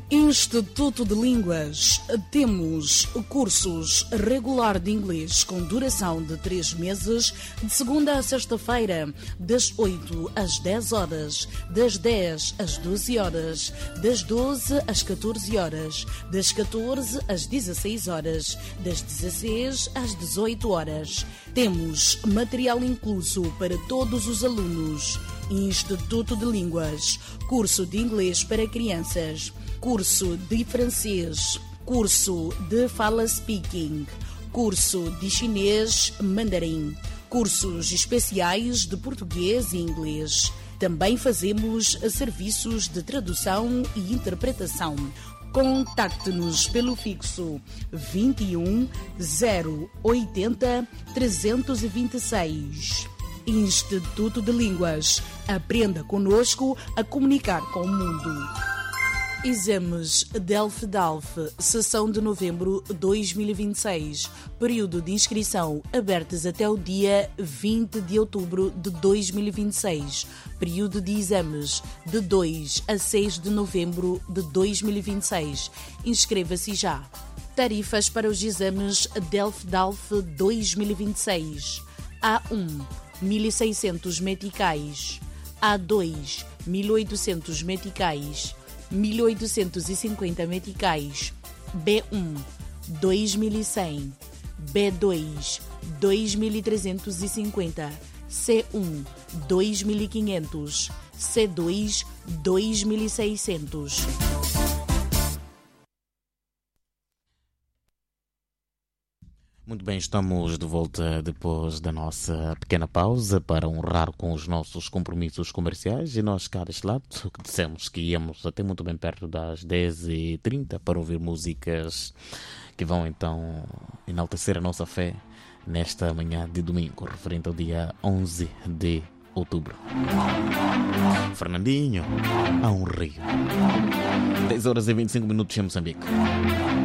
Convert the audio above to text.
Instituto de Línguas. Temos cursos regular de inglês com duração de 3 meses, de segunda a sexta-feira, das 8 às 10 horas, das 10 às 12 horas, das 12 às 14 horas, das 14 às 16 horas, das 16 às 18 horas. Temos material incluso para todos os alunos. Instituto de Línguas. Curso de inglês para crianças. Curso de francês, curso de fala speaking, curso de chinês mandarim, cursos especiais de português e inglês. Também fazemos serviços de tradução e interpretação. Contacte-nos pelo fixo 21 080 326. Instituto de Línguas. Aprenda conosco a comunicar com o mundo. Exames DELF-DALF, sessão de novembro 2026. Período de inscrição abertas até o dia 20 de outubro de 2026. Período de exames de 2 a 6 de novembro de 2026. Inscreva-se já. Tarifas para os exames DELF-DALF 2026. A1, 1.600 meticais. A2, 1.800 meticais. 1.850 meticais. B1, 2.100. B2, 2.350. C1, 2.500. C2, 2.600. Muito bem, estamos de volta depois da nossa pequena pausa para honrar com os nossos compromissos comerciais e nós, cá deste lado, dissemos que íamos até muito bem perto das 10h30 para ouvir músicas que vão então enaltecer a nossa fé nesta manhã de domingo, referente ao dia 11 de outubro. Fernandinho, a um rio. 10h25 em Moçambique.